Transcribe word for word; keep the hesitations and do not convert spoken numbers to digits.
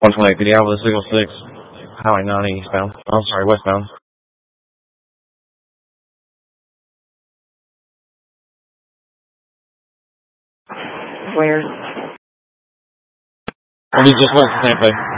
one twenty-eight P D, Alva six oh six, Highway ninety eastbound. I'm sorry, westbound. Where? I'll be just west of Santa Fe.